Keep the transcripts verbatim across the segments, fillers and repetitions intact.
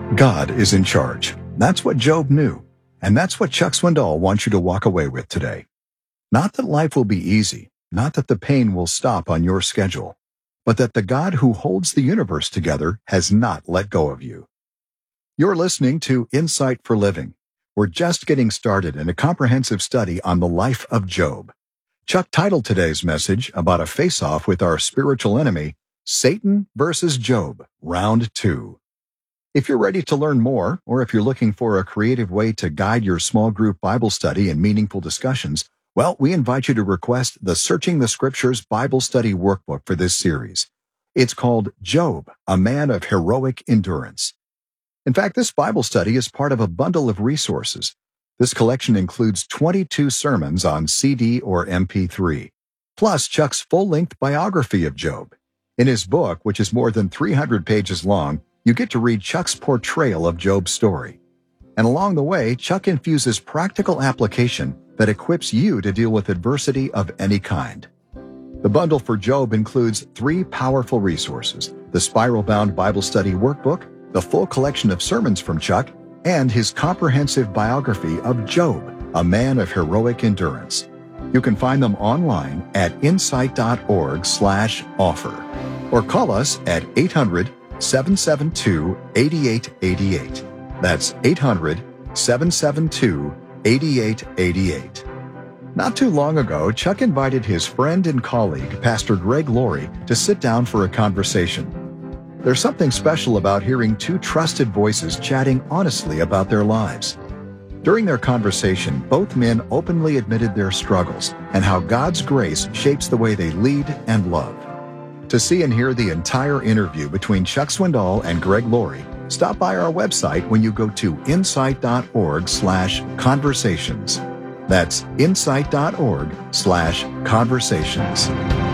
God is in charge. That's what Job knew, and that's what Chuck Swindoll wants you to walk away with today. Not that life will be easy, not that the pain will stop on your schedule, but that the God who holds the universe together has not let go of you. You're listening to Insight for Living. We're just getting started in a comprehensive study on the life of Job. Chuck titled today's message about a face-off with our spiritual enemy, Satan versus Job, Round two. If you're ready to learn more, or if you're looking for a creative way to guide your small group Bible study and meaningful discussions, well, we invite you to request the Searching the Scriptures Bible Study Workbook for this series. It's called Job, a Man of Heroic Endurance. In fact, this Bible study is part of a bundle of resources. This collection includes twenty-two sermons on C D or M P three, plus Chuck's full-length biography of Job. In his book, which is more than three hundred pages long, you get to read Chuck's portrayal of Job's story. And along the way, Chuck infuses practical application that equips you to deal with adversity of any kind. The bundle for Job includes three powerful resources: the Spiral-Bound Bible Study Workbook, the full collection of sermons from Chuck, and his comprehensive biography of Job, a man of heroic endurance. You can find them online at insight.org slash offer or call us at eight hundred, seven seven two, eight eight eight eight. That's eight hundred, seven seven two, eight eight eight eight. Not too long ago, Chuck invited his friend and colleague, Pastor Greg Laurie, to sit down for a conversation. There's something special about hearing two trusted voices chatting honestly about their lives. During their conversation, both men openly admitted their struggles and how God's grace shapes the way they lead and love. To see and hear the entire interview between Chuck Swindoll and Greg Laurie, stop by our website when you go to insight.org slash conversations. That's insight.org slash conversations.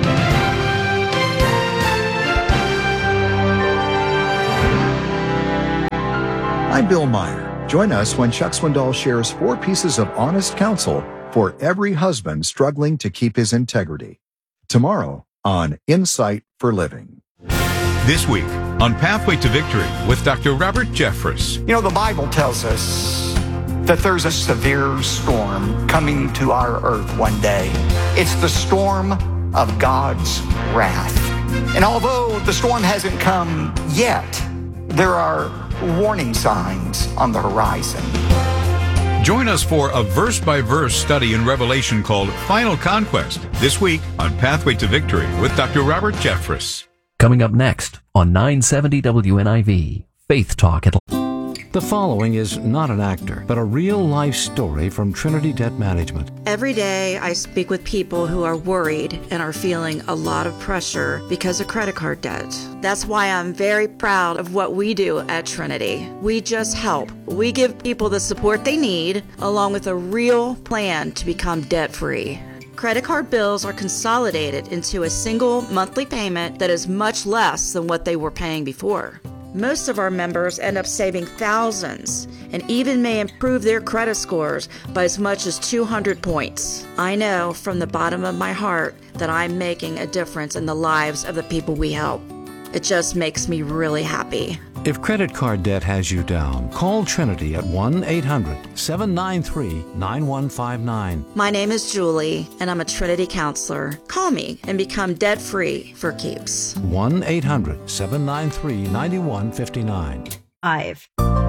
I'm Bill Meyer. Join us when Chuck Swindoll shares four pieces of honest counsel for every husband struggling to keep his integrity. Tomorrow on Insight for Living. This week on Pathway to Victory with Doctor Robert Jeffress. You know, the Bible tells us that there's a severe storm coming to our earth one day. It's the storm of God's wrath. And although the storm hasn't come yet, there are warning signs on the horizon. Join us for a verse-by-verse study in Revelation called Final Conquest this week on Pathway to Victory with Doctor Robert Jeffress. Coming up next on nine seventy W N I V, Faith Talk at... The following is not an actor, but a real-life story from Trinity Debt Management. Every day I speak with people who are worried and are feeling a lot of pressure because of credit card debt. That's why I'm very proud of what we do at Trinity. We just help. We give people the support they need, along with a real plan to become debt-free. Credit card bills are consolidated into a single monthly payment that is much less than what they were paying before. Most of our members end up saving thousands and even may improve their credit scores by as much as two hundred points. I know from the bottom of my heart that I'm making a difference in the lives of the people we help. It just makes me really happy. If credit card debt has you down, call Trinity at one eight hundred, seven nine three, nine one five nine. My name is Julie, and I'm a Trinity counselor. Call me and become debt-free for keeps. one eight hundred, seven nine three, nine one five nine. I've.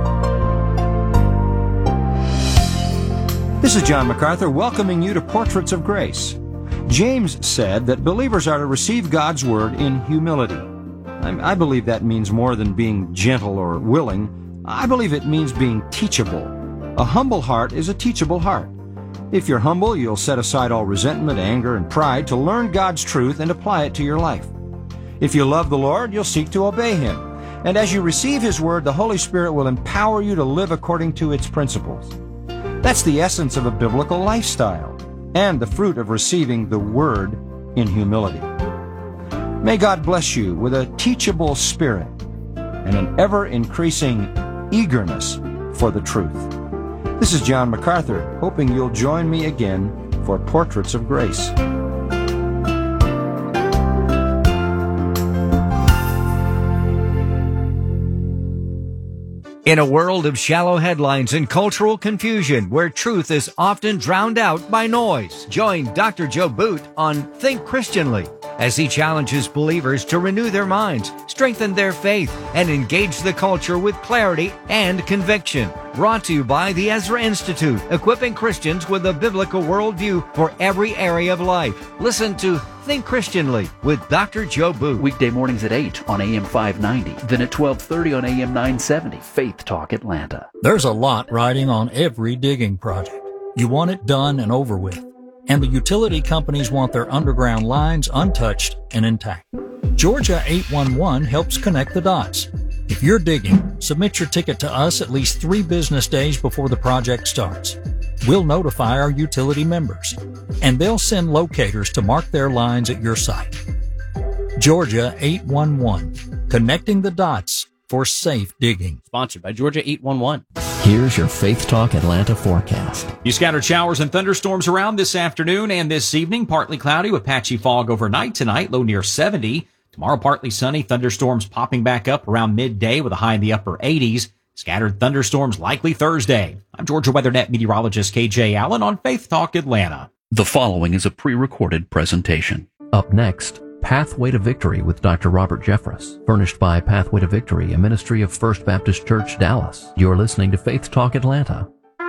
This is John MacArthur welcoming you to Portraits of Grace. James said that believers are to receive God's Word in humility. I believe that means more than being gentle or willing. I believe it means being teachable. A humble heart is a teachable heart. If you're humble, you'll set aside all resentment, anger, and pride to learn God's truth and apply it to your life. If you love the Lord, you'll seek to obey Him. And as you receive His Word, the Holy Spirit will empower you to live according to its principles. That's the essence of a biblical lifestyle and the fruit of receiving the Word in humility. May God bless you with a teachable spirit and an ever-increasing eagerness for the truth. This is John MacArthur, hoping you'll join me again for Portraits of Grace. In a world of shallow headlines and cultural confusion where truth is often drowned out by noise, join Doctor Joe Boot on Think Christianly as he challenges believers to renew their minds, strengthen their faith, and engage the culture with clarity and conviction. Brought to you by the Ezra Institute, equipping Christians with a biblical worldview for every area of life. Listen to Think Christianly with Doctor Joe Boot. Weekday mornings at eight on A M five ninety, then at twelve thirty on A M nine seventy, Faith Talk Atlanta. There's a lot riding on every digging project. You want it done and over with. And the utility companies want their underground lines untouched and intact. Georgia eight one one helps connect the dots. If you're digging, submit your ticket to us at least three business days before the project starts. We'll notify our utility members, and they'll send locators to mark their lines at your site. Georgia eight one one, connecting the dots for safe digging. Sponsored by Georgia eight one one. Here's your Faith Talk Atlanta forecast. You scattered showers and thunderstorms around this afternoon and this evening. Partly cloudy with patchy fog overnight tonight, low near seventy. Tomorrow, partly sunny, thunderstorms popping back up around midday with a high in the upper eighties. Scattered thunderstorms likely Thursday. I'm Georgia WeatherNet meteorologist K J Allen on Faith Talk Atlanta. The following is a pre-recorded presentation. Up next, Pathway to Victory with Doctor Robert Jeffress, furnished by Pathway to Victory, a ministry of First Baptist Church, Dallas. You're listening to Faith Talk Atlanta.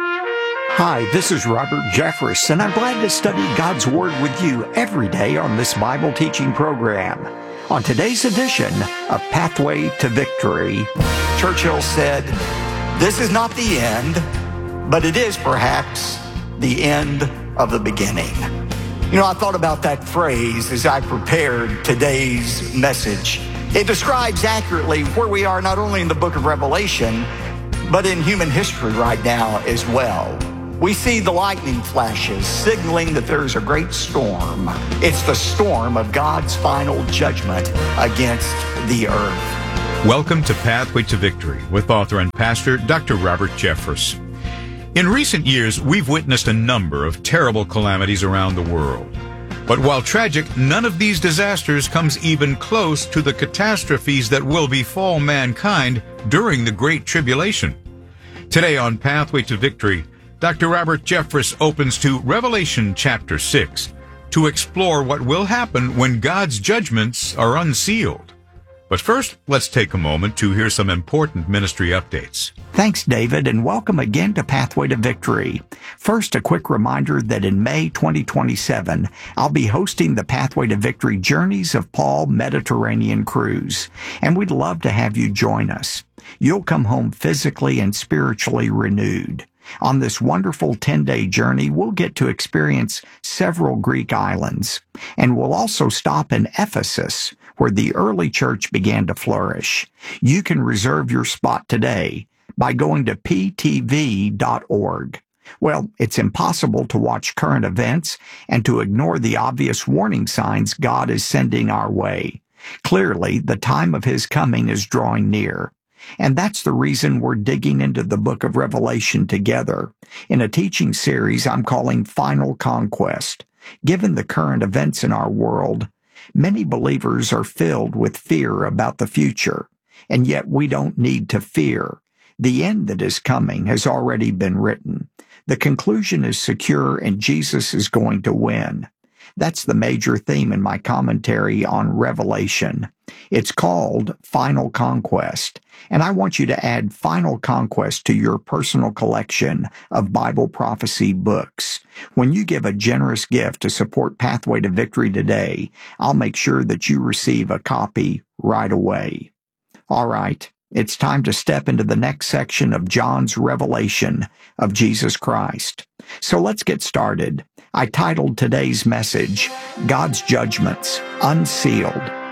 Hi, this is Robert Jeffress, and I'm glad to study God's Word with you every day on this Bible teaching program. On today's edition of Pathway to Victory, Churchill said, "This is not the end, but it is perhaps the end of the beginning." You know, I thought about that phrase as I prepared today's message. It describes accurately where we are not only in the book of Revelation, but in human history right now as well. We see the lightning flashes signaling that there's a great storm. It's the storm of God's final judgment against the earth. Welcome to Pathway to Victory with author and pastor Doctor Robert Jeffress. In recent years, we've witnessed a number of terrible calamities around the world. But while tragic, none of these disasters comes even close to the catastrophes that will befall mankind during the Great Tribulation. Today on Pathway to Victory, Doctor Robert Jeffress opens to Revelation chapter six to explore what will happen when God's judgments are unsealed. But first, let's take a moment to hear some important ministry updates. Thanks, David, and welcome again to Pathway to Victory. First, a quick reminder that in May twenty twenty-seven, I'll be hosting the Pathway to Victory Journeys of Paul Mediterranean Cruise, and we'd love to have you join us. You'll come home physically and spiritually renewed. On this wonderful ten-day journey, we'll get to experience several Greek islands, and we'll also stop in Ephesus, where the early church began to flourish. You can reserve your spot today by going to p t v dot org. Well, it's impossible to watch current events and to ignore the obvious warning signs God is sending our way. Clearly, the time of His coming is drawing near. And that's the reason we're digging into the book of Revelation together in a teaching series I'm calling Final Conquest. Given the current events in our world, many believers are filled with fear about the future, and yet we don't need to fear. The end that is coming has already been written. The conclusion is secure, and Jesus is going to win. That's the major theme in my commentary on Revelation. It's called Final Conquest, and I want you to add Final Conquest to your personal collection of Bible prophecy books. When you give a generous gift to support Pathway to Victory today, I'll make sure that you receive a copy right away. All right, it's time to step into the next section of John's revelation of Jesus Christ. So let's get started. I titled today's message, God's Judgments Unsealed.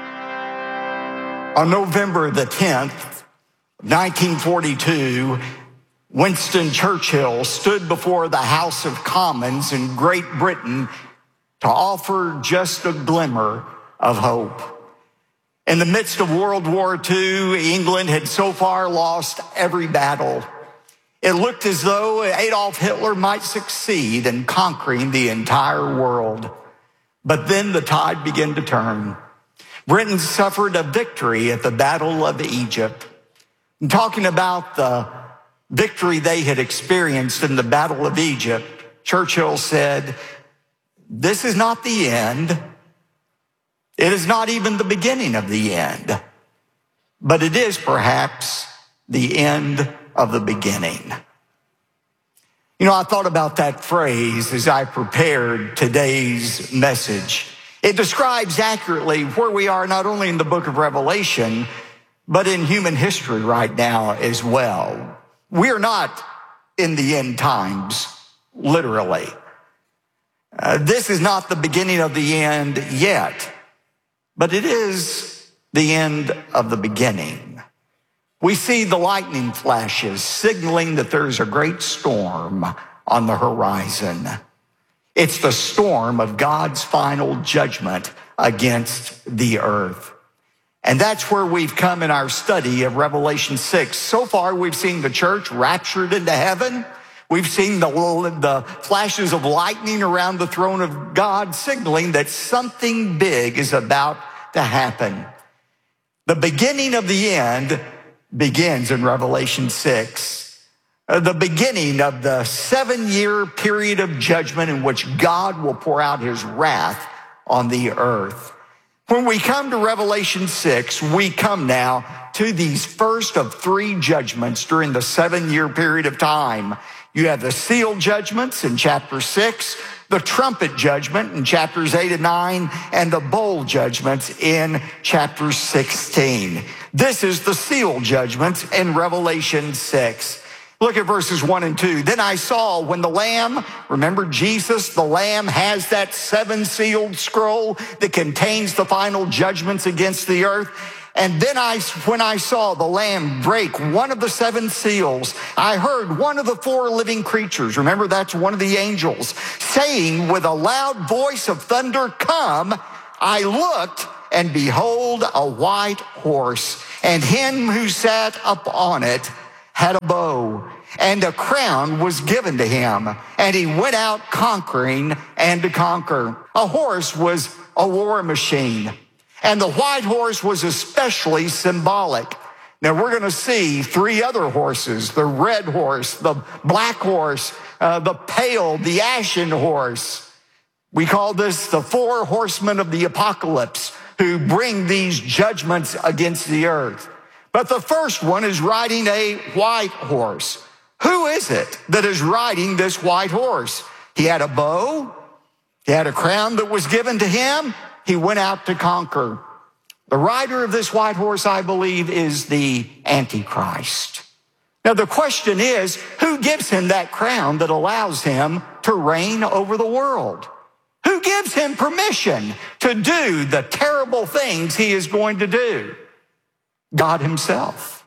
On November the tenth, nineteen forty-two, Winston Churchill stood before the House of Commons in Great Britain to offer just a glimmer of hope. In the midst of World War Two, England had so far lost every battle. It looked as though Adolf Hitler might succeed in conquering the entire world. But then the tide began to turn. Britain suffered a victory at the Battle of Egypt. And talking about the victory they had experienced in the Battle of Egypt, Churchill said, "This is not the end. It is not even the beginning of the end, but it is perhaps the end of the beginning." You know, I thought about that phrase as I prepared today's message. It describes accurately where we are not only in the book of Revelation, but in human history right now as well. We're not in the end times, literally. Uh, this is not the beginning of the end yet, but it is the end of the beginning. We see the lightning flashes signaling that there's a great storm on the horizon. It's the storm of God's final judgment against the earth. And that's where we've come in our study of Revelation six. So far, we've seen the church raptured into heaven. We've seen the, the flashes of lightning around the throne of God, signaling that something big is about to happen. The beginning of the end begins in Revelation six. Uh, the beginning of the seven-year period of judgment in which God will pour out his wrath on the earth. When we come to Revelation six, we come now to these first of three judgments during the seven-year period of time. You have the seal judgments in chapter six, the trumpet judgment in chapters eight and nine, and the bowl judgments in chapter sixteen. This is the seal judgments in Revelation six. Look at verses one and two. Then I saw when the Lamb, remember Jesus, the Lamb has that seven-sealed scroll that contains the final judgments against the earth. And then I, when I saw the Lamb break one of the seven seals, I heard one of the four living creatures, remember that's one of the angels, saying with a loud voice of thunder, "Come." I looked, and behold, a white horse, and him who sat upon it had a bow, and a crown was given to him, and he went out conquering and to conquer. A horse was a war machine, and the white horse was especially symbolic. Now we're going to see three other horses: the red horse, the black horse, uh, the pale, the ashen horse. We call this the four horsemen of the apocalypse who bring these judgments against the earth. But the first one is riding a white horse. Who is it that is riding this white horse? He had a bow. He had a crown that was given to him. He went out to conquer. The rider of this white horse, I believe, is the Antichrist. Now the question is, who gives him that crown that allows him to reign over the world? Who gives him permission to do the terrible things he is going to do? God himself.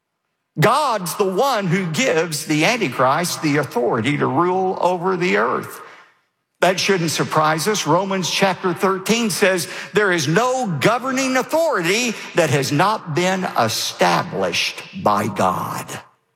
God's the one who gives the Antichrist the authority to rule over the earth. That shouldn't surprise us. Romans chapter thirteen says there is no governing authority that has not been established by God.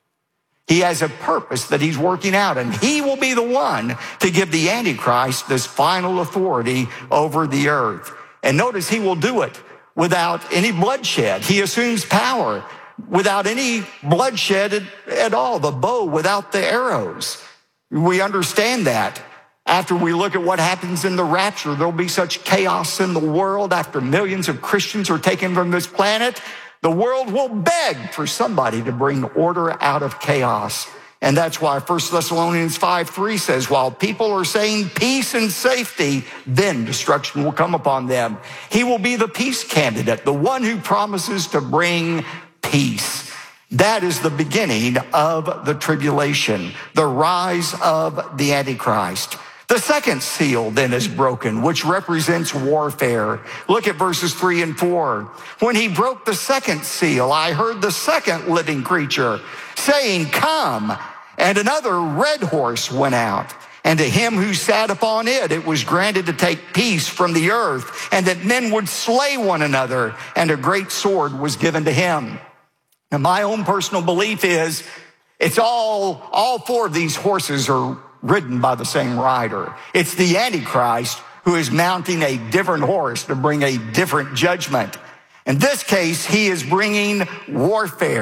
He has a purpose that he's working out, and he will be the one to give the Antichrist this final authority over the earth. And notice he will do it without any bloodshed. He assumes power without any bloodshed at, at all. The bow without the arrows. We understand that. After we look at what happens in the rapture, there'll be such chaos in the world after millions of Christians are taken from this planet. The world will beg for somebody to bring order out of chaos. And that's why First Thessalonians five three says, while people are saying peace and safety, then destruction will come upon them. He will be the peace candidate, the one who promises to bring peace. That is the beginning of the tribulation, the rise of the Antichrist. The second seal then is broken, which represents warfare. Look at verses three and four. When he broke the second seal, I heard the second living creature saying, "Come." And another red horse went out, and to him who sat upon it, it was granted to take peace from the earth, and that men would slay one another, and a great sword was given to him. Now, my own personal belief is it's all, all four of these horses are ridden by the same rider. It's the Antichrist who is mounting a different horse to bring a different judgment. In this case, he is bringing warfare.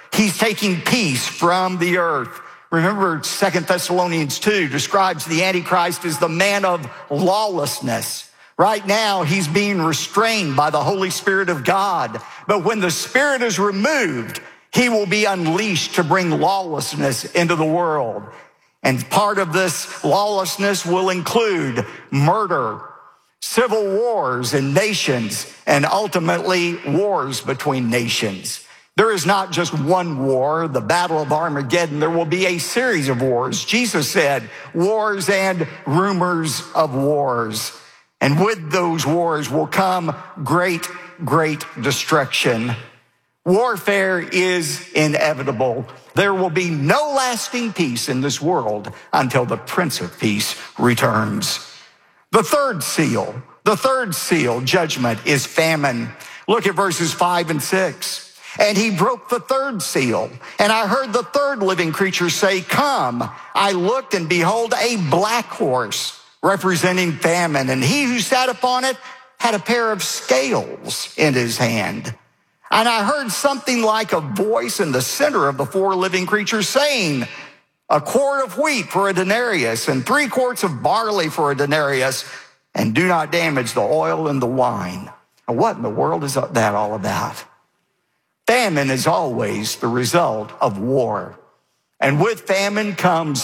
He's taking peace from the earth. Remember, Second Thessalonians two describes the Antichrist as the man of lawlessness. Right now, he's being restrained by the Holy Spirit of God. But when the Spirit is removed, he will be unleashed to bring lawlessness into the world. And part of this lawlessness will include murder, civil wars in nations, and ultimately wars between nations. There is not just one war, the Battle of Armageddon. There will be a series of wars. Jesus said, wars and rumors of wars. And with those wars will come great, great destruction. Warfare is inevitable. There will be no lasting peace in this world until the Prince of Peace returns. The third seal, the third seal, judgment, is famine. Look at verses five and six. And he broke the third seal, and I heard the third living creature say, come. I looked, and behold, a black horse representing famine, and he who sat upon it had a pair of scales in his hand. And I heard something like a voice in the center of the four living creatures saying, a quart of wheat for a denarius, and three quarts of barley for a denarius, and do not damage the oil and the wine. Now, what in the world is that all about? Famine is always the result of war. And with famine comes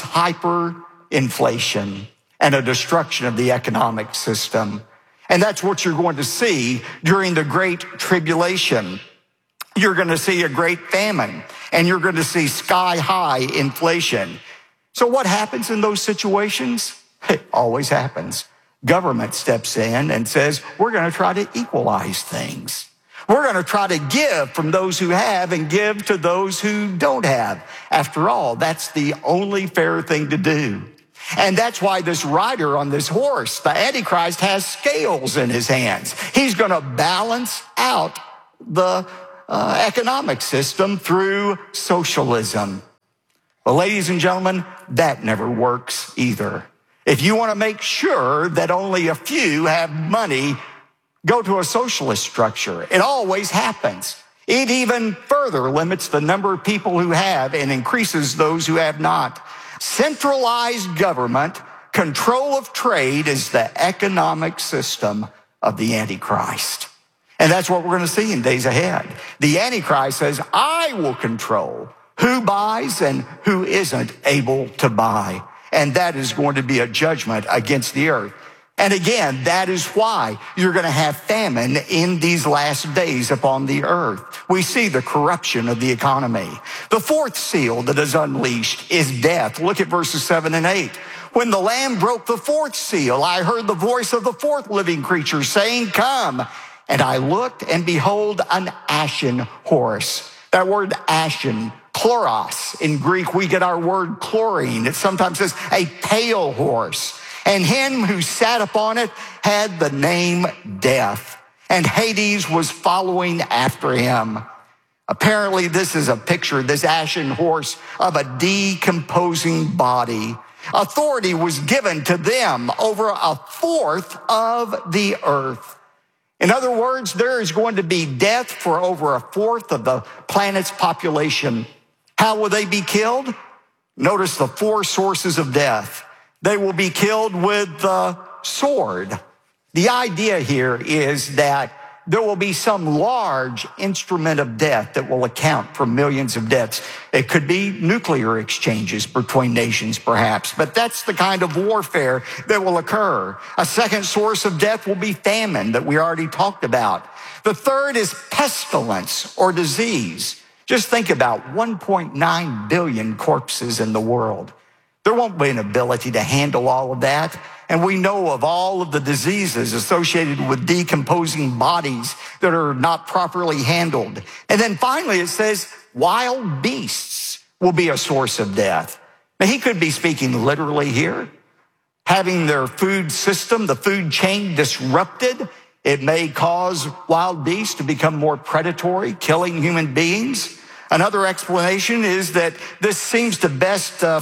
hyperinflation and a destruction of the economic system. And that's what you're going to see during the Great Tribulation. You're going to see a great famine, and you're going to see sky-high inflation. So what happens in those situations? It always happens. Government steps in and says, we're going to try to equalize things. We're going to try to give from those who have and give to those who don't have. After all, that's the only fair thing to do. And that's why this rider on this horse, the Antichrist, has scales in his hands. He's going to balance out the uh, economic system through socialism. Well, ladies and gentlemen, that never works either. If you want to make sure that only a few have money, go to a socialist structure. It always happens. It even further limits the number of people who have and increases those who have not. Centralized government, control of trade is the economic system of the Antichrist. And that's what we're going to see in days ahead. The Antichrist says, I will control who buys and who isn't able to buy. And that is going to be a judgment against the earth. And again, that is why you're going to have famine in these last days upon the earth. We see the corruption of the economy. The fourth seal that is unleashed is death. Look at verses seven and eight. When the Lamb broke the fourth seal, I heard the voice of the fourth living creature saying, come. And I looked, and behold, an ashen horse. That word ashen, chloros. In Greek, we get our word chlorine. It sometimes says a pale horse. And him who sat upon it had the name Death, and Hades was following after him. Apparently, this is a picture, this ashen horse, of a decomposing body. Authority was given to them over a fourth of the earth. In other words, there is going to be death for over a fourth of the planet's population. How will they be killed? Notice the four sources of death. They will be killed with the sword. The idea here is that there will be some large instrument of death that will account for millions of deaths. It could be nuclear exchanges between nations, perhaps, but that's the kind of warfare that will occur. A second source of death will be famine that we already talked about. The third is pestilence or disease. Just think about one point nine billion corpses in the world. There won't be an ability to handle all of that. And we know of all of the diseases associated with decomposing bodies that are not properly handled. And then finally it says wild beasts will be a source of death. Now he could be speaking literally here, having their food system, the food chain disrupted. It may cause wild beasts to become more predatory, killing human beings. Another explanation is that this seems to best uh,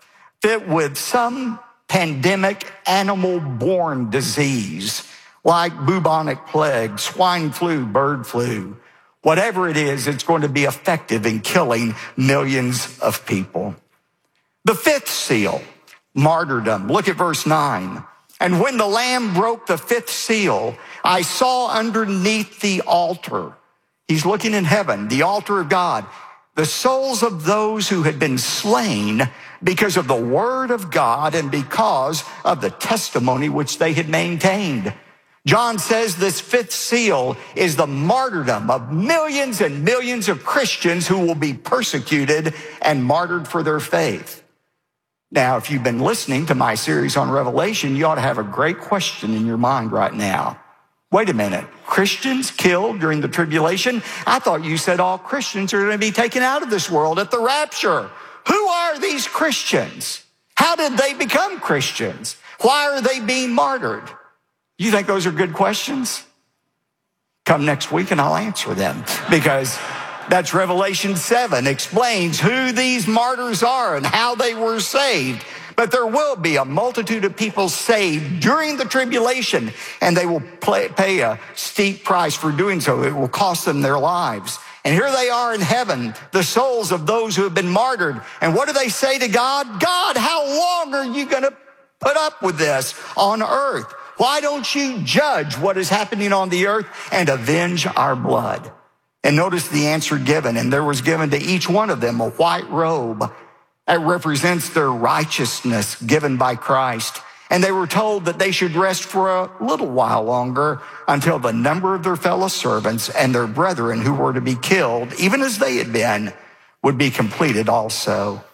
fit with some pandemic animal-borne disease like bubonic plague, swine flu, bird flu. Whatever it is, it's going to be effective in killing millions of people. The fifth seal, martyrdom. Look at verse nine. And when the Lamb broke the fifth seal, I saw underneath the altar, he's looking in heaven, the altar of God, the souls of those who had been slain because of the word of God and because of the testimony which they had maintained. John says this fifth seal is the martyrdom of millions and millions of Christians who will be persecuted and martyred for their faith. Now, if you've been listening to my series on Revelation, you ought to have a great question in your mind right now. Wait a minute, Christians killed during the tribulation? I thought you said all Christians are going to be taken out of this world at the rapture. Who are these Christians? How did they become Christians? Why are they being martyred? You think those are good questions? Come next week and I'll answer them, because that's Revelation seven, explains who these martyrs are and how they were saved. But there will be a multitude of people saved during the tribulation, and they will pay a steep price for doing so. It will cost them their lives. And here they are in heaven, the souls of those who have been martyred. And what do they say to God? God, how long are you going to put up with this on earth? Why don't you judge what is happening on the earth and avenge our blood? And notice the answer given. And there was given to each one of them a white robe that represents their righteousness given by Christ. And they were told that they should rest for a little while longer until the number of their fellow servants and their brethren who were to be killed, even as they had been, would be completed also.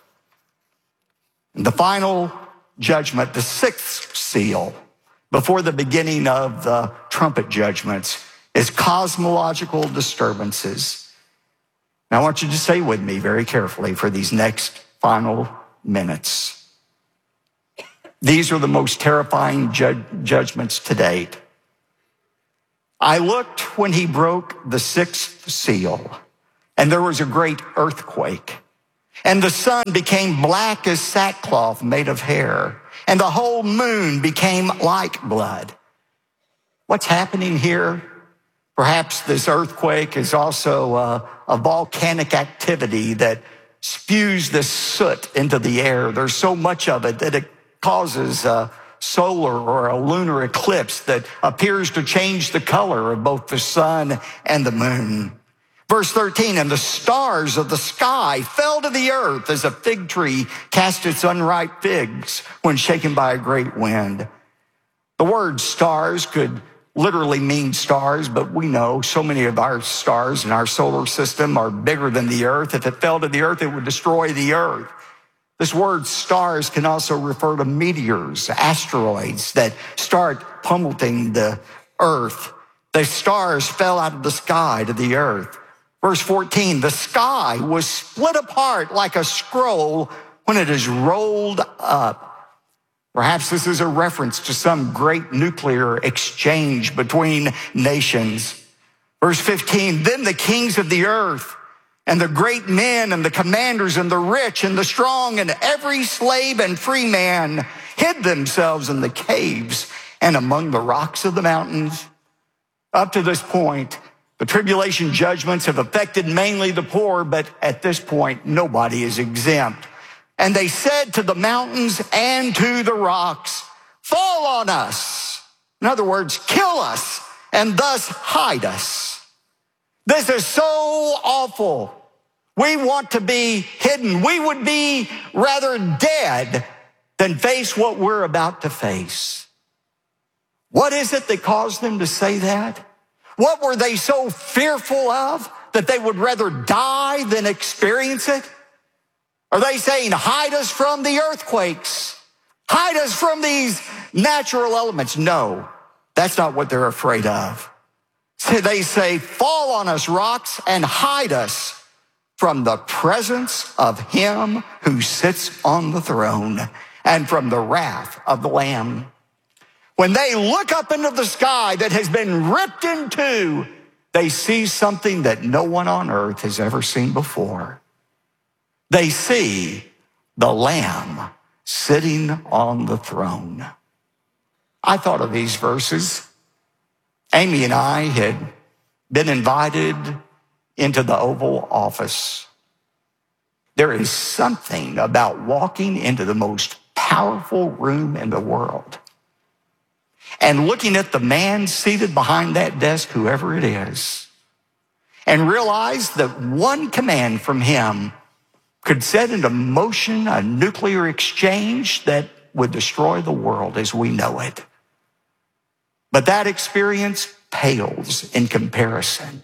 And the final judgment, the sixth seal, before the beginning of the trumpet judgments, is cosmological disturbances. Now I want you to stay with me very carefully for these next final minutes. These are the most terrifying ju- judgments to date. I looked when he broke the sixth seal, and there was a great earthquake, and the sun became black as sackcloth made of hair, and the whole moon became like blood. What's happening here? Perhaps this earthquake is also a, a volcanic activity that spews this soot into the air. There's so much of it that it causes a solar or a lunar eclipse that appears to change the color of both the sun and the moon. Verse thirteen, and the stars of the sky fell to the earth as a fig tree cast its unripe figs when shaken by a great wind. The word stars could literally mean stars, but we know so many of our stars in our solar system are bigger than the earth. If it fell to the earth, it would destroy the earth. This word stars can also refer to meteors, asteroids that start pummeling the earth. The stars fell out of the sky to the earth. Verse fourteen, the sky was split apart like a scroll when it is rolled up. Perhaps this is a reference to some great nuclear exchange between nations. Verse fifteen, then the kings of the earth and the great men and the commanders and the rich and the strong and every slave and free man hid themselves in the caves and among the rocks of the mountains. Up to this point, the tribulation judgments have affected mainly the poor, but at this point, nobody is exempt. And they said to the mountains and to the rocks, fall on us. In other words, kill us and thus hide us. This is so awful. We want to be hidden. We would be rather dead than face what we're about to face. What is it that caused them to say that? What were they so fearful of that they would rather die than experience it? Are they saying, hide us from the earthquakes? Hide us from these natural elements? No, that's not what they're afraid of. So they say, fall on us, rocks, and hide us from the presence of him who sits on the throne and from the wrath of the Lamb. When they look up into the sky that has been ripped in two, they see something that no one on earth has ever seen before. They see the Lamb sitting on the throne. I thought of these verses. Amy and I had been invited into the Oval Office. There is something about walking into the most powerful room in the world and looking at the man seated behind that desk, whoever it is, and realize that one command from him could set into motion a nuclear exchange that would destroy the world as we know it. But that experience pales in comparison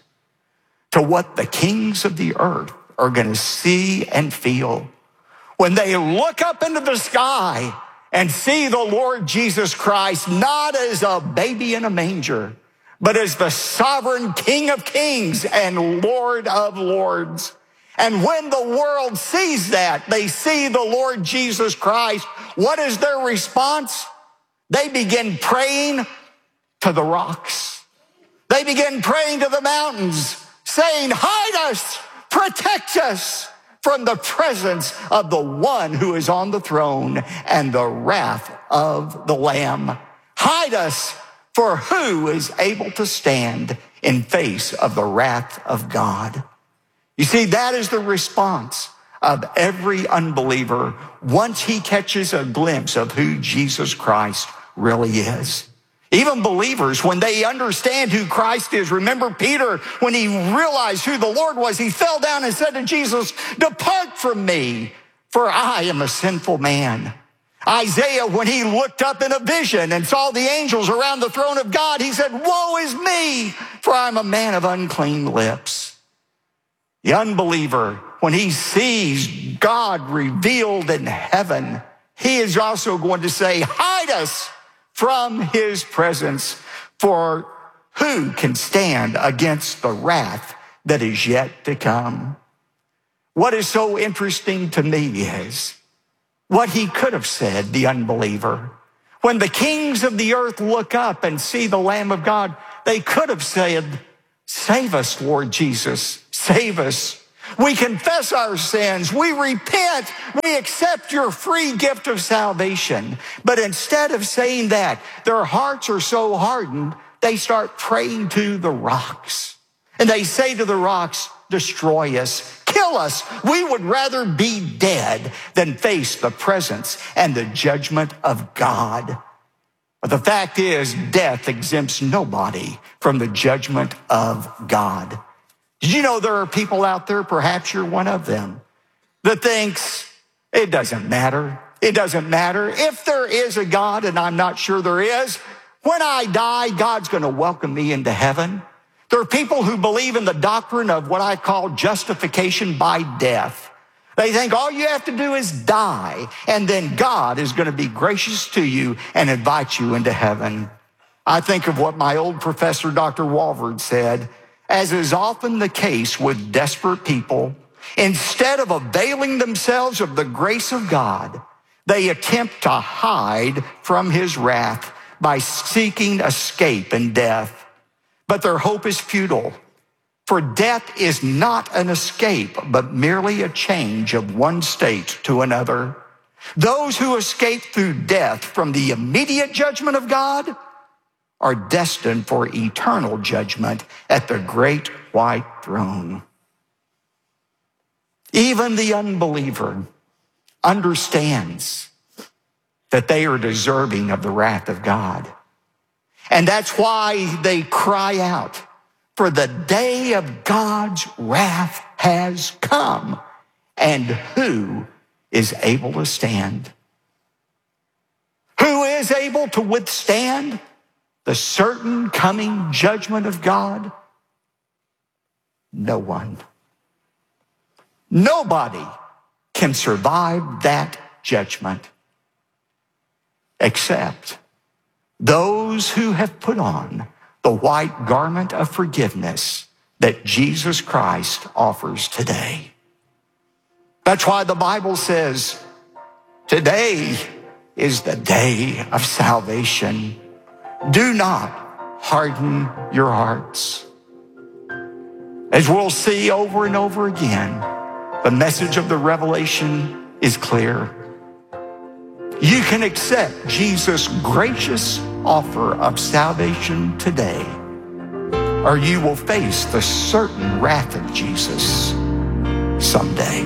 to what the kings of the earth are going to see and feel when they look up into the sky and see the Lord Jesus Christ, not as a baby in a manger, but as the sovereign King of kings and Lord of lords. And when the world sees that, they see the Lord Jesus Christ, what is their response? They begin praying to the rocks. They begin praying to the mountains, saying, hide us, protect us from the presence of the one who is on the throne and the wrath of the Lamb. Hide us, for who is able to stand in face of the wrath of God? You see, that is the response of every unbeliever once he catches a glimpse of who Jesus Christ really is. Even believers, when they understand who Christ is, remember Peter, when he realized who the Lord was, he fell down and said to Jesus, depart from me, for I am a sinful man. Isaiah, when he looked up in a vision and saw the angels around the throne of God, he said, woe is me, for I'm a man of unclean lips. The unbeliever, when he sees God revealed in heaven, he is also going to say, hide us from his presence, for who can stand against the wrath that is yet to come? What is so interesting to me is what he could have said, the unbeliever. When the kings of the earth look up and see the Lamb of God, they could have said, save us, Lord Jesus, save us. We confess our sins. We repent. We accept your free gift of salvation. But instead of saying that, their hearts are so hardened, they start praying to the rocks. And they say to the rocks, destroy us, kill us. We would rather be dead than face the presence and the judgment of God. But the fact is, death exempts nobody from the judgment of God. Did you know there are people out there, perhaps you're one of them, that thinks it doesn't matter. It doesn't matter. If there is a God, and I'm not sure there is, when I die, God's going to welcome me into heaven. There are people who believe in the doctrine of what I call justification by death. They think all you have to do is die, and then God is going to be gracious to you and invite you into heaven. I think of what my old professor, Doctor Walford, said. As is often the case with desperate people, instead of availing themselves of the grace of God, they attempt to hide from his wrath by seeking escape in death. But their hope is futile, for death is not an escape, but merely a change of one state to another. Those who escape through death from the immediate judgment of God are destined for eternal judgment at the great white throne. Even the unbeliever understands that they are deserving of the wrath of God. And that's why they cry out, for the day of God's wrath has come, and who is able to stand? Who is able to withstand the certain coming judgment of God? No one. Nobody can survive that judgment except those who have put on the white garment of forgiveness that Jesus Christ offers today. That's why the Bible says, today is the day of salvation. Do not harden your hearts. As we'll see over and over again, the message of the revelation is clear. You can accept Jesus' gracious offer of salvation today or you will face the certain wrath of Jesus someday.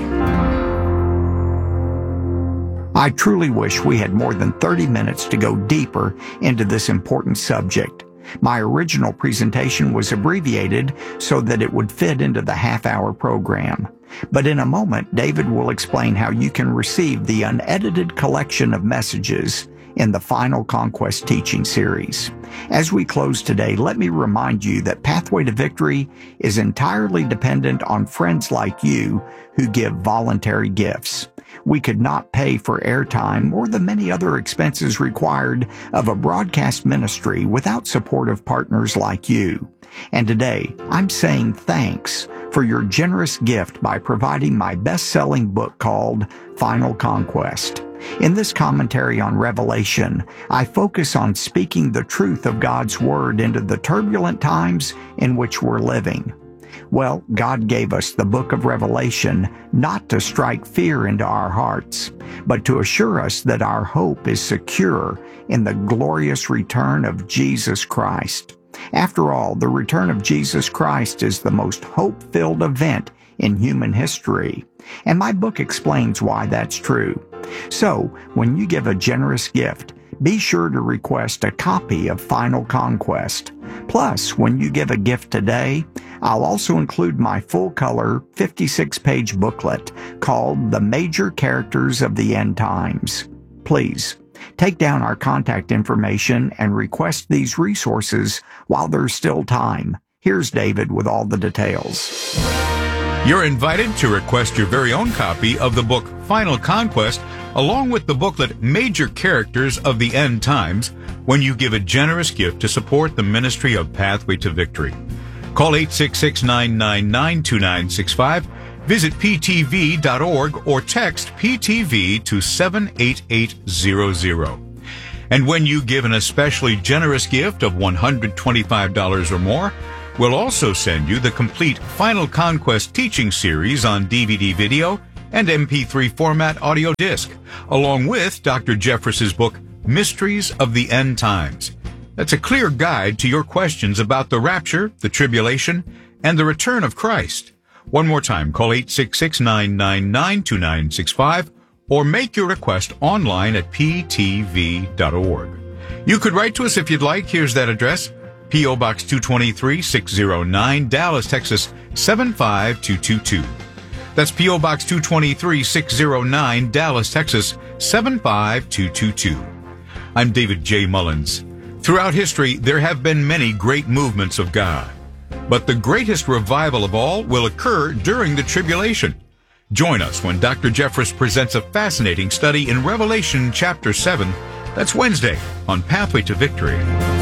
I truly wish we had more than thirty minutes to go deeper into this important subject. My original presentation was abbreviated so that it would fit into the half-hour program. But in a moment, David will explain how you can receive the unedited collection of messages in the Final Conquest teaching series. As we close today, let me remind you that Pathway to Victory is entirely dependent on friends like you who give voluntary gifts. We could not pay for airtime or the many other expenses required of a broadcast ministry without supportive partners like you. And today, I'm saying thanks for your generous gift by providing my best-selling book called Final Conquest. In this commentary on Revelation, I focus on speaking the truth of God's Word into the turbulent times in which we're living. Well, God gave us the book of Revelation not to strike fear into our hearts, but to assure us that our hope is secure in the glorious return of Jesus Christ. After all, the return of Jesus Christ is the most hope-filled event in human history, and my book explains why that's true. So, when you give a generous gift, be sure to request a copy of Final Conquest. Plus, when you give a gift today, I'll also include my full-color fifty-six page booklet called The Major Characters of the End Times. Please, take down our contact information and request these resources while there's still time. Here's David with all the details. You're invited to request your very own copy of the book Final Conquest, along with the booklet Major Characters of the End Times, when you give a generous gift to support the ministry of Pathway to Victory. Call eight six six, nine nine nine, two nine six five, visit p t v dot org, or text P T V to seven eight eight zero zero. And when you give an especially generous gift of one hundred twenty-five dollars or more, we'll also send you the complete Final Conquest teaching series on D V D video and M P three format audio disc, along with Doctor Jeffress's book, Mysteries of the End Times. That's a clear guide to your questions about the rapture, the tribulation, and the return of Christ. One more time, call eight six six, nine nine nine, two nine six five or make your request online at p t v dot org. You could write to us if you'd like. Here's that address: P O. Box two twenty-three, six oh nine, Dallas, Texas, seven five two two two. That's P O. Box two twenty-three, six oh nine, Dallas, Texas, seven five two two two. I'm David J. Mullins. Throughout history, there have been many great movements of God. But the greatest revival of all will occur during the tribulation. Join us when Doctor Jeffress presents a fascinating study in Revelation chapter seven. That's Wednesday on Pathway to Victory.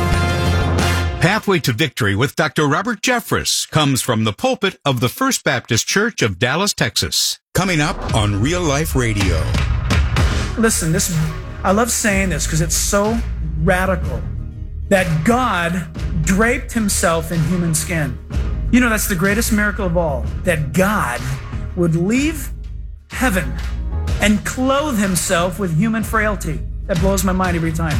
Pathway to Victory with Doctor Robert Jeffress comes from the pulpit of the First Baptist Church of Dallas, Texas. Coming up on Real Life Radio. Listen, this I love saying this because it's so radical that God draped himself in human skin. You know, that's the greatest miracle of all, that God would leave heaven and clothe himself with human frailty. That blows my mind every time.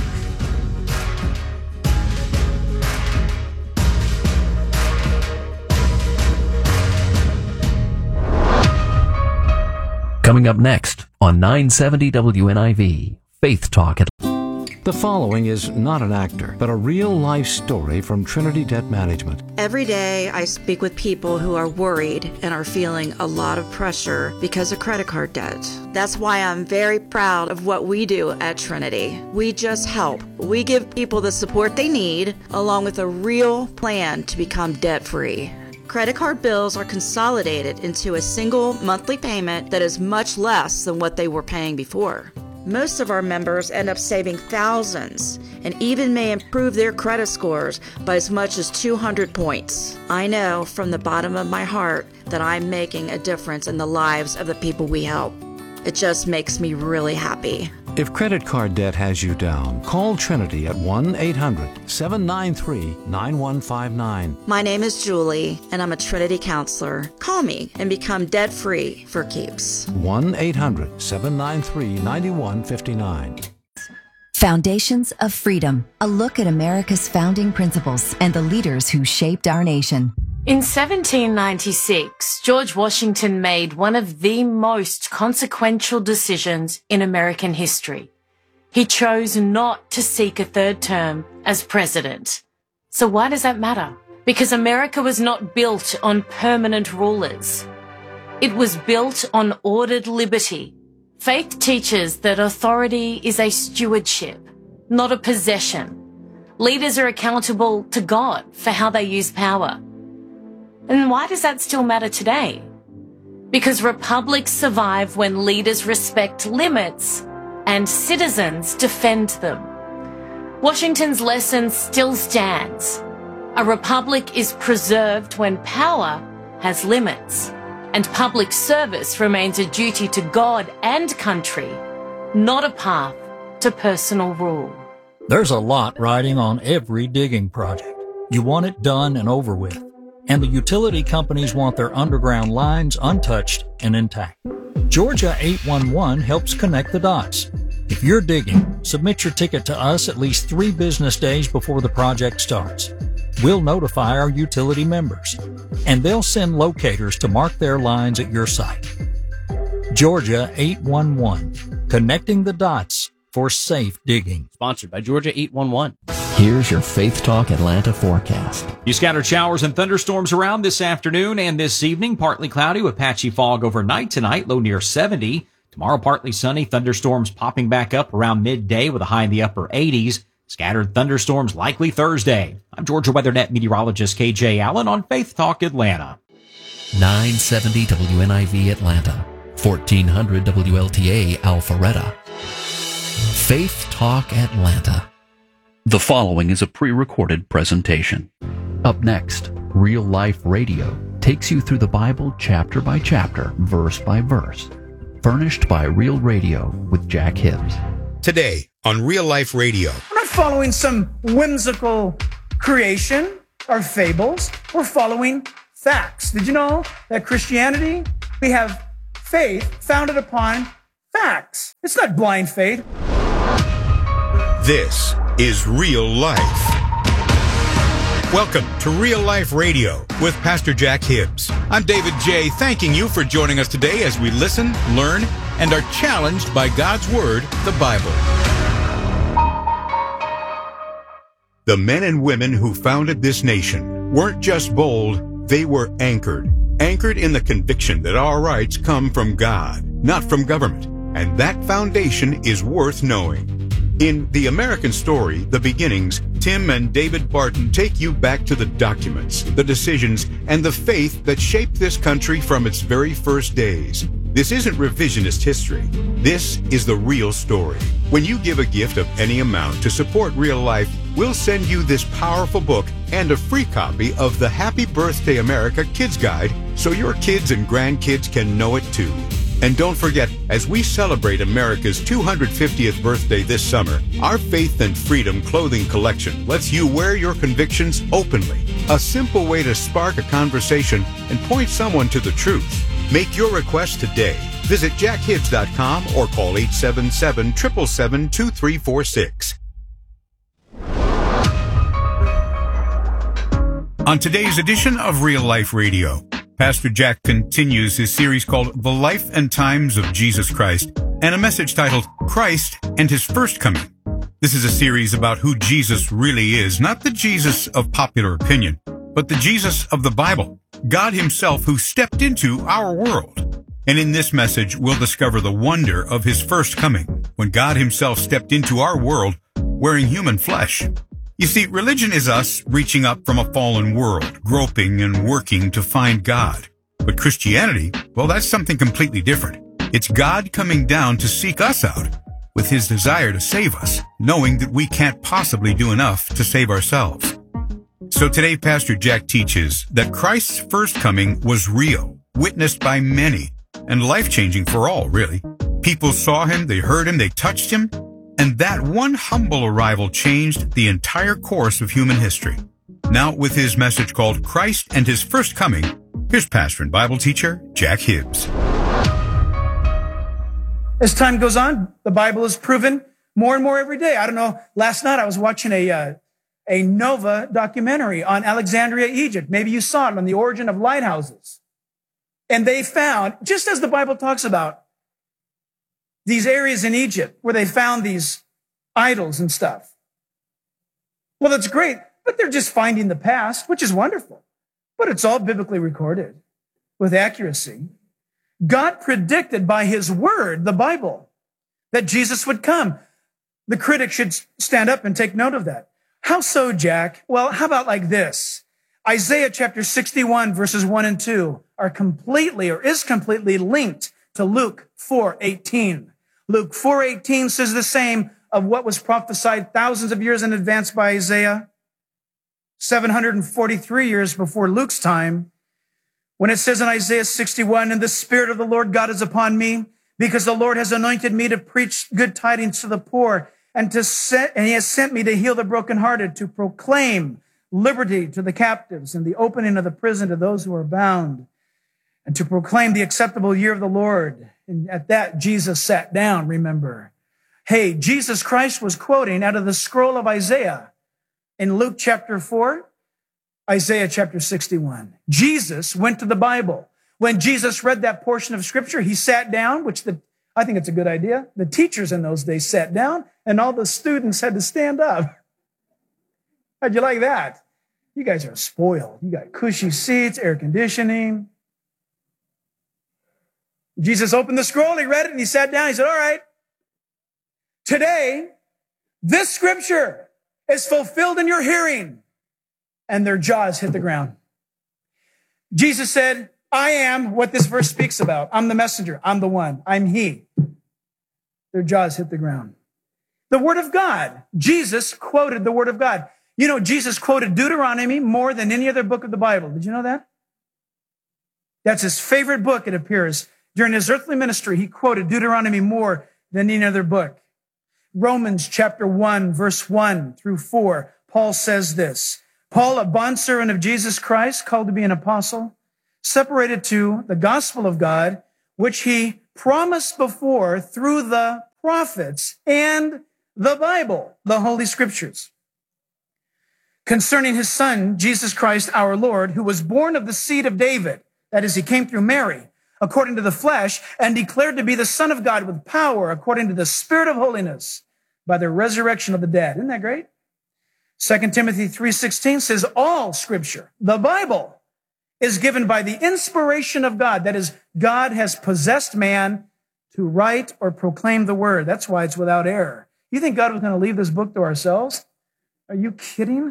Coming up next on nine seventy W N I V, Faith Talk. The following is not an actor, but a real-life story from Trinity Debt Management. Every day I speak with people who are worried and are feeling a lot of pressure because of credit card debt. That's why I'm very proud of what we do at Trinity. We just help. We give people the support they need, along with a real plan to become debt-free. Credit card bills are consolidated into a single monthly payment that is much less than what they were paying before. Most of our members end up saving thousands and even may improve their credit scores by as much as two hundred points. I know from the bottom of my heart that I'm making a difference in the lives of the people we help. It just makes me really happy. If credit card debt has you down, call Trinity at one eight hundred, seven nine three, nine one five nine. My name is Julie, and I'm a Trinity counselor. Call me and become debt-free for keeps. one eight hundred, seven nine three, nine one five nine. Foundations of Freedom, a look at America's founding principles and the leaders who shaped our nation. In seventeen ninety-six, George Washington made one of the most consequential decisions in American history. He chose not to seek a third term as president. So why does that matter? Because America was not built on permanent rulers. It was built on ordered liberty. Faith teaches that authority is a stewardship, not a possession. Leaders are accountable to God for how they use power. And why does that still matter today? Because republics survive when leaders respect limits and citizens defend them. Washington's lesson still stands. A republic is preserved when power has limits, and public service remains a duty to God and country, not a path to personal rule. There's a lot riding on every digging project. You want it done and over with, and the utility companies want their underground lines untouched and intact. Georgia eight one one helps connect the dots. If you're digging, submit your ticket to us at least three business days before the project starts. We'll notify our utility members, and they'll send locators to mark their lines at your site. Georgia eight one one, connecting the dots for safe digging. Sponsored by Georgia eight one one. Here's your Faith Talk Atlanta forecast. You scattered showers and thunderstorms around this afternoon and this evening. Partly cloudy with patchy fog overnight tonight, low near seventy. Tomorrow, partly sunny, thunderstorms popping back up around midday with a high in the upper eighties. Scattered thunderstorms likely Thursday. I'm Georgia WeatherNet meteorologist K J Allen on Faith Talk Atlanta. nine seventy W N I V Atlanta, fourteen hundred W L T A Alpharetta. Faith Talk Atlanta. The following is a pre-recorded presentation. Up next, Real Life Radio takes you through the Bible chapter by chapter, verse by verse. Furnished by Real Radio with Jack Hibbs. Today on Real Life Radio. We're not following some whimsical creation or fables. We're following facts. Did you know that Christianity, we have faith founded upon facts? It's not blind faith. This is Real Life. Welcome to Real Life Radio with Pastor Jack Hibbs. I'm David J. thanking you for joining us today as we listen, learn, and are challenged by God's Word, the Bible. The men and women who founded this nation weren't just bold, they were anchored. Anchored in the conviction that our rights come from God, not from government. And that foundation is worth knowing. In The American Story, The Beginnings, Tim and David Barton take you back to the documents, the decisions, and the faith that shaped this country from its very first days. This isn't revisionist history. This is the real story. When you give a gift of any amount to support Real Life, we'll send you this powerful book and a free copy of the Happy Birthday America Kids Guide so your kids and grandkids can know it too. And don't forget, as we celebrate America's two hundred fiftieth birthday this summer, our Faith and Freedom clothing collection lets you wear your convictions openly. A simple way to spark a conversation and point someone to the truth. Make your request today. Visit jack hibbs dot com or call eight seven seven, seven seven seven, two three four six. On today's edition of Real Life Radio, Pastor Jack continues his series called The Life and Times of Jesus Christ and a message titled Christ and His First Coming. This is a series about who Jesus really is, not the Jesus of popular opinion, but the Jesus of the Bible, God Himself who stepped into our world. And in this message, we'll discover the wonder of His first coming, when God Himself stepped into our world wearing human flesh. You see, religion is us reaching up from a fallen world, groping and working to find God. But Christianity, well, that's something completely different. It's God coming down to seek us out with His desire to save us, knowing that we can't possibly do enough to save ourselves. So today, Pastor Jack teaches that Christ's first coming was real, witnessed by many, and life-changing for all, really. People saw Him, they heard Him, they touched Him, and that one humble arrival changed the entire course of human history. Now, with his message called Christ and His First Coming, here's pastor and Bible teacher Jack Hibbs. As time goes on, the Bible has proven More and more every day. I don't know. Last night I was watching a, uh, a Nova documentary on Alexandria, Egypt. Maybe you saw it on the origin of lighthouses. And they found, just as the Bible talks about, these areas in Egypt where they found these idols and stuff. Well, that's great, but they're just finding the past, which is wonderful. But it's all biblically recorded with accuracy. God predicted by his word, the Bible, that Jesus would come. The critic should stand up and take note of that. How so, Jack? Well, how about like this? Isaiah chapter sixty-one, verses one and two are completely or is completely linked to Luke four eighteen. Luke four eighteen says the same of what was prophesied thousands of years in advance by Isaiah, seven hundred forty-three years before Luke's time, when it says in Isaiah sixty-one, "And the Spirit of the Lord God is upon me, because the Lord has anointed me to preach good tidings to the poor, and to set, and he has sent me to heal the brokenhearted, to proclaim liberty to the captives, and the opening of the prison to those who are bound, and to proclaim the acceptable year of the Lord." And at that, Jesus sat down, remember. Hey, Jesus Christ was quoting out of the scroll of Isaiah in Luke chapter four, Isaiah chapter sixty-one. Jesus went to the Bible. When Jesus read that portion of scripture, he sat down, which the, I think it's a good idea. The teachers in those days sat down and all the students had to stand up. How'd you like that? You guys are spoiled. You got cushy seats, air conditioning. Jesus opened the scroll, he read it, and he sat down. He said, all right, today, this scripture is fulfilled in your hearing. And their jaws hit the ground. Jesus said, I am what this verse speaks about. I'm the messenger. I'm the one. I'm he. Their jaws hit the ground. The word of God. Jesus quoted the word of God. You know, Jesus quoted Deuteronomy more than any other book of the Bible. Did you know that? That's his favorite book, it appears. During his earthly ministry, he quoted Deuteronomy more than any other book. Romans chapter one, verse one through four, Paul says this, Paul, a bondservant of Jesus Christ, called to be an apostle, separated to the gospel of God, which he promised before through the prophets and the Bible, the Holy Scriptures, concerning his son, Jesus Christ, our Lord, who was born of the seed of David, that is, he came through Mary, according to the flesh, and declared to be the Son of God with power, according to the Spirit of holiness, by the resurrection of the dead. Isn't that great? Second Timothy three sixteen says, all Scripture, the Bible, is given by the inspiration of God. That is, God has possessed man to write or proclaim the word. That's why it's without error. You think God was going to leave this book to ourselves? Are you kidding?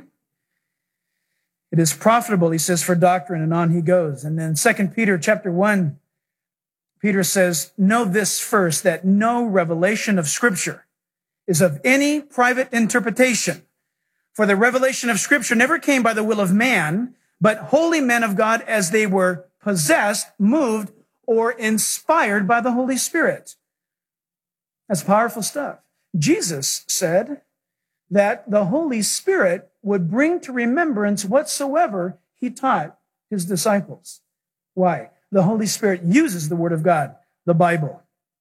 It is profitable, he says, for doctrine, and on he goes. And then Second Peter chapter one, Peter says, know this first, that no revelation of Scripture is of any private interpretation. For the revelation of Scripture never came by the will of man, but holy men of God as they were possessed, moved, or inspired by the Holy Spirit. That's powerful stuff. Jesus said that the Holy Spirit would bring to remembrance whatsoever he taught his disciples. Why? The Holy Spirit uses the Word of God, the Bible.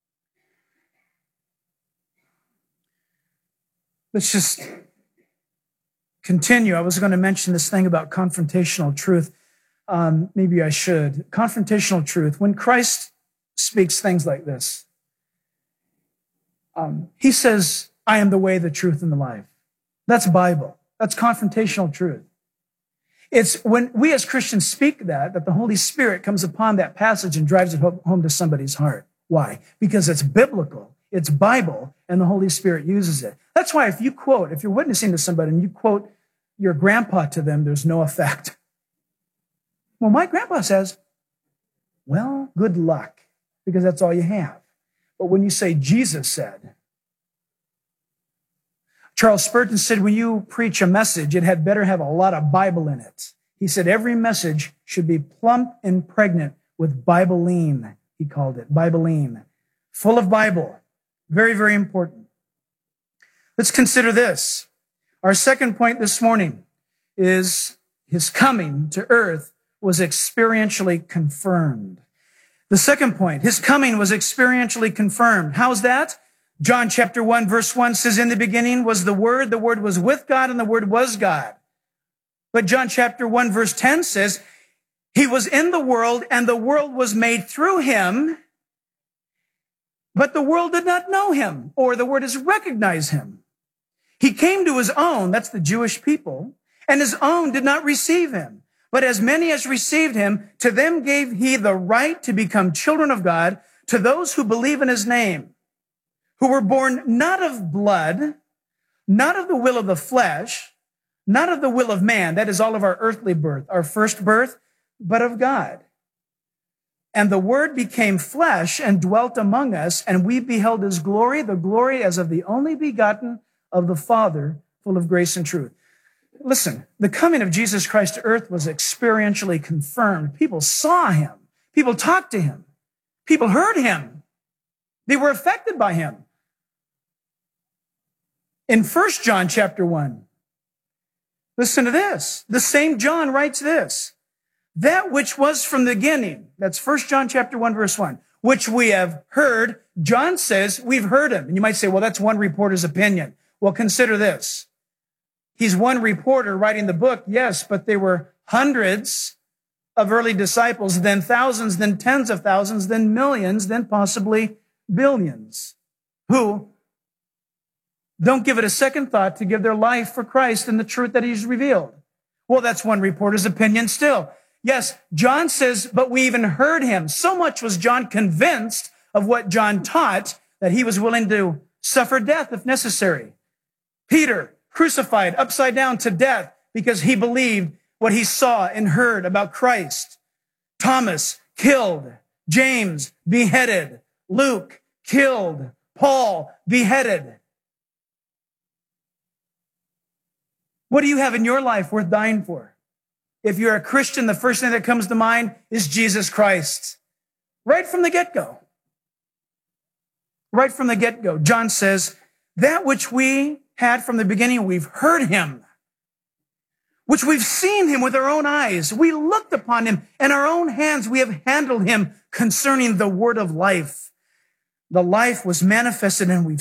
Let's just continue. I was going to mention this thing about confrontational truth. Um, maybe I should. Confrontational truth. When Christ speaks things like this, um, he says, I am the way, the truth, and the life. That's Bible. That's confrontational truth. It's when we as Christians speak that, that the Holy Spirit comes upon that passage and drives it home to somebody's heart. Why? Because it's biblical, it's Bible, and the Holy Spirit uses it. That's why if you quote, if you're witnessing to somebody and you quote your grandpa to them, there's no effect. Well, my grandpa says, well, good luck, because that's all you have. But when you say Jesus said, Charles Spurgeon said, when you preach a message, it had better have a lot of Bible in it. He said, every message should be plump and pregnant with Bibleine, he called it, Bibleine, full of Bible. Very, very important. Let's consider this. Our second point this morning is his coming to earth was experientially confirmed. The second point, his coming was experientially confirmed. How's that? John chapter one, verse one says, in the beginning was the Word, the Word was with God, and the Word was God. But John chapter one, verse ten says, he was in the world, and the world was made through him, but the world did not know him, or the word is recognize him. He came to his own, that's the Jewish people, and his own did not receive him. But as many as received him, to them gave he the right to become children of God, to those who believe in his name, who were born not of blood, not of the will of the flesh, not of the will of man, that is all of our earthly birth, our first birth, but of God. And the Word became flesh and dwelt among us, and we beheld his glory, the glory as of the only begotten of the Father, full of grace and truth. Listen, the coming of Jesus Christ to earth was experientially confirmed. People saw him. People talked to him. People heard him. They were affected by him. In First John chapter one, listen to this. The same John writes this. That which was from the beginning, that's First John chapter one, verse one, which we have heard, John says we've heard him. And you might say, well, that's one reporter's opinion. Well, consider this. He's one reporter writing the book, yes, but there were hundreds of early disciples, then thousands, then tens of thousands, then millions, then possibly billions, who don't give it a second thought to give their life for Christ and the truth that he's revealed. Well, that's one reporter's opinion still. Yes, John says, but we even heard him. So much was John convinced of what John taught that he was willing to suffer death if necessary. Peter, crucified upside down to death because he believed what he saw and heard about Christ. Thomas, killed. James, beheaded. Luke, killed. Paul, beheaded. What do you have in your life worth dying for? If you're a Christian, the first thing that comes to mind is Jesus Christ. Right from the get-go. Right from the get-go. John says, that which we had from the beginning, we've heard him, which we've seen him with our own eyes. We looked upon him, and our own hands we have handled him concerning the word of life. The life was manifested, and we've